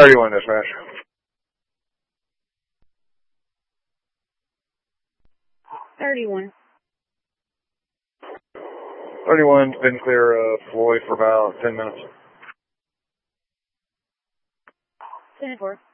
31 dispatch. 31. 31's been clear of Floyd for about 10 minutes. 10-4.